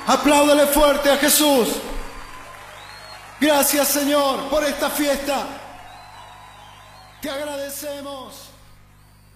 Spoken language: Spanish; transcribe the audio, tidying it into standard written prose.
Apláudale fuerte a Jesús. Gracias, Señor, por esta fiesta. Te agradecemos.